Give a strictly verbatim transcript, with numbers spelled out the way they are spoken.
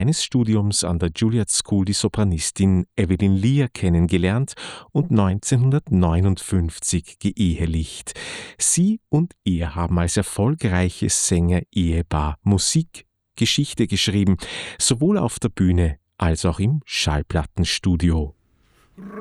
eines Studiums an der Juilliard School die Sopranistin Evelyn Lear kennengelernt und neunzehnhundertneunundfünfzig geehelicht. Sie und er haben als erfolgreiches Sänger-Ehepaar Musikgeschichte geschrieben, sowohl auf der Bühne als auch im Schallplattenstudio.